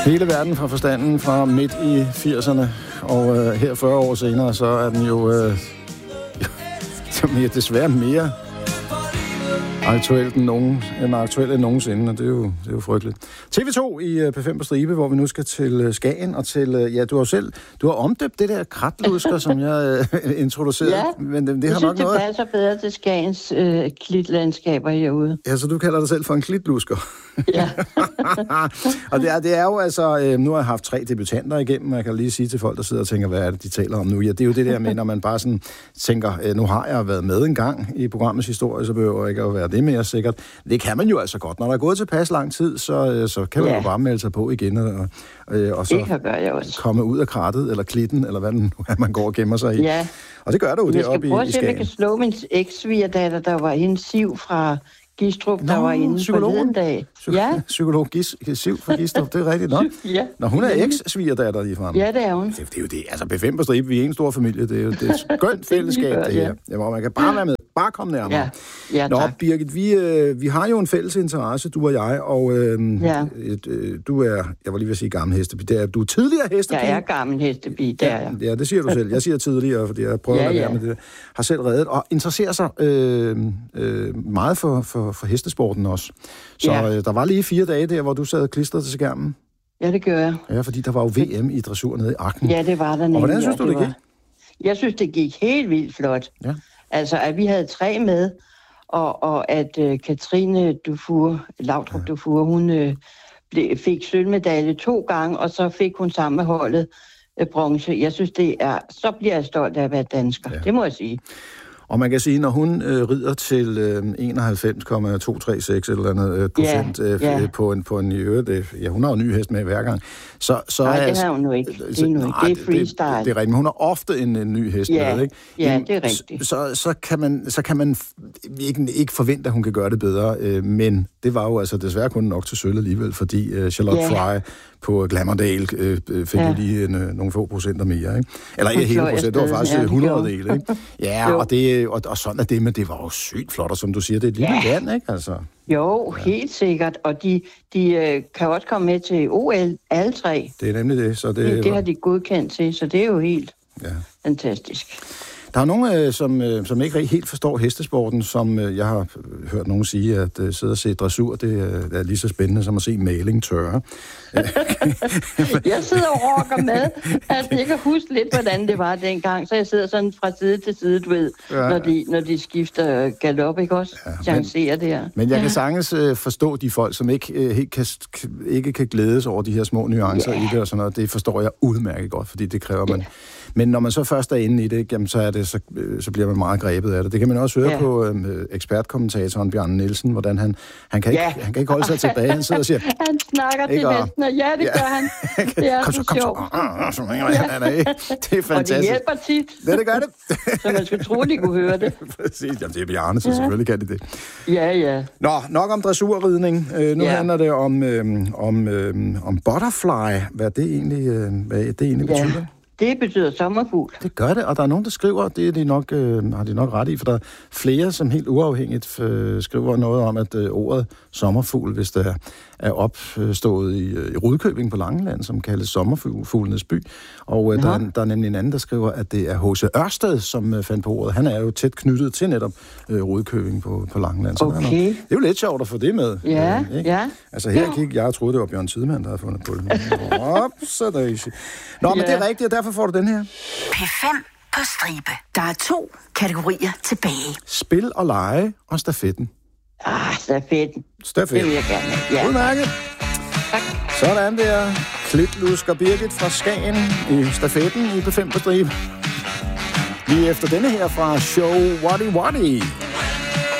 Hele verden fra forstanden fra midt i 80'erne, og her 40 år senere, så er den jo desværre mere aktuelt end nogensinde, og det er jo frygteligt. TV2 i P5 på stribe, hvor vi nu skal til Skagen, og til, ja, du har omdøbt det der kratlusker, som jeg introducerede. Ja, men det jeg har synes, nok det noget. passer bedre til Skagens klitlandskaber herude. Ja, så du kalder dig selv for en klitlusker. Ja. Og det er jo altså, nu har jeg haft 3 debutanter igennem, og jeg kan lige sige til folk, der sidder og tænker, hvad er det, de taler om nu? Ja, det er jo det der med, når man bare sådan tænker, nu har jeg været med en gang i programmets historie, så behøver jeg ikke at være det mere sikkert. Det kan man jo altså godt. Når der er gået tilpas lang tid, så kan man jo bare melde sig på igen, og så komme ud af krattet, eller klitten, eller hvad det nu er, man går og gemmer sig i. Ja. Og det gør du jo deroppe i Skagen. Jeg skal prøve at se, om jeg kan slå min eks-svigerdatter, der var en Siv fra Gistrup, der var inde forleden dag. Ja. Psykolog Siv fra Gistrup, det er rigtigt nok. Ja. Når hun er eks-svigerdatter ligefrem. Ja, det er hun. Det er jo det. Altså, P5 på stribe, vi er en stor familie. Det er jo et skønt fællesskab, det her. Ja, hvor man kan bare være med. Bare komme nærmere. Ja, Nå, Birgit, vi har jo en fælles interesse, du og jeg, og du er, jeg var lige ved at sige gammel hestepige, du er tidligere hestepige. Jeg er gammel hestepige, det er jeg. Ja, det siger du selv. Jeg siger tidligere, fordi jeg prøver at være med det. Har selv reddet, og interesserer sig meget for hestesporten også. Så der var lige 4 dage der, hvor du sad klistret til skærmen. Ja, det gør jeg. Ja, fordi der var jo VM i dressur nede i Arken. Ja, det var der nemlig. Og hvordan synes du, det gik? Jeg synes, det gik helt vildt flot. Ja. Altså, at vi havde 3 med, og at Katrine Laudrup Dufour, hun fik sølvmedalje 2 gange, og så fik hun sammen med holdet bronze. Jeg synes, så bliver jeg stolt af at være dansker. Ja. Det må jeg sige. Og man kan sige, når hun rider til 91,236 eller andet procent på en i øvrigt, hun har jo en ny hest med hver gang. Nej, det har hun nu ikke. Det er freestyle. Det er rigtigt, men hun har ofte en ny hest med, ikke? Ja, det er rigtigt. Så kan man ikke forvente, at hun kan gøre det bedre, men det var jo altså desværre kun nok til sølv alligevel, fordi Charlotte Fry på Glamourdale fik jo lige nogle få procenter mere, ikke? Eller ikke hele procent, det var faktisk 100 del, ikke? Ja, og sådan er det, men det var jo sygt flot, og som du siger, det er et lille land, ikke? Altså. Jo, helt sikkert, og de kan også komme med til OL, alle 3. Det er nemlig det, så det har de godkendt til, så det er jo helt fantastisk. Der er nogen, som ikke helt forstår hestesporten, som jeg har hørt nogen sige, at sidde og se dressur, det er lige så spændende som at se maling tørre. Jeg sidder og rocker med, at jeg kan huske lidt, hvordan det var dengang, så jeg sidder sådan fra side til side, du ved, når de skifter galop, ikke også? Chancerer der. Men jeg kan sagtens forstå de folk, som ikke kan glædes over de her små nuancer i det og sådan noget. Det forstår jeg udmærket godt, fordi det kræver man. Men når man så først er inde i det, jamen, så bliver man meget grebet af det. Det kan man også høre på ekspertkommentatoren Bjarne Nielsen, hvordan han kan ikke holde sig tilbage. Han sidder og siger... Han snakker til hesten, og ja, det gør han. Det er så sjovt. Det er fantastisk. Og det hjælper tit. Det gør det. Så man skulle tro, de kunne høre det. Præcis. Jamen, det er Bjarne, så selvfølgelig kan de det. Ja. Nå, nok om dressurridning. Nu handler det om butterfly. Hvad det egentlig betyder. Det betyder sommerfugl. Det gør det, og der er nogen, der skriver, det er har de nok ret i, for der er flere, som helt uafhængigt skriver noget om, at ordet sommerfugl, hvis det er opstået i Rudkøbing på Langeland, som kaldes sommerfuglenes by. Og der er nemlig en anden, der skriver, at det er H.C. Ørsted, som fandt på ordet. Han er jo tæt knyttet til netop Rudkøbing på Langeland. Okay. Det er jo lidt sjovt at få det med. Ja. Altså her gik jeg troede, det var Bjørn Tidemand, der havde fundet på det. Nå, men det er rigtigt, og derfor får du den her. P5 på stribe. Der er 2 kategorier tilbage. Spil og lege og stafetten. Stafetten. Det vil jeg gerne. Ja. Udmærket. Tak. Sådan der. Klitlusker Birgit fra Skagen i stafetten i P5 på stribe. Lige efter denne her fra Show Waddy Waddy.